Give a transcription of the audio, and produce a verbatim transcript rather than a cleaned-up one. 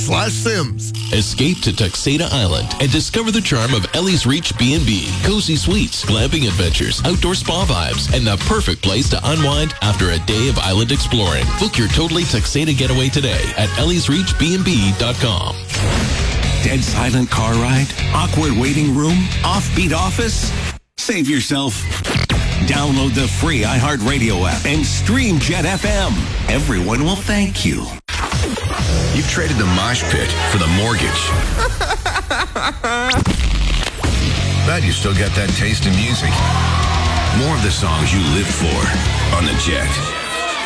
slash Sims. Escape to Tuxedo Island and discover the charm of Ellie's Reach B and B. Cozy suites, glamping adventures, outdoor spa vibes, and the perfect place to unwind after a day of island exploring. Book your totally Tuxedo getaway today at ellies reach b and b dot com. Dead silent car ride? Awkward waiting room? Offbeat office? Save yourself. Download the free iHeartRadio app and stream Jet F M. Everyone will thank you. You've traded the mosh pit for the mortgage. But you still got that taste in music. More of the songs you live for on the Jet.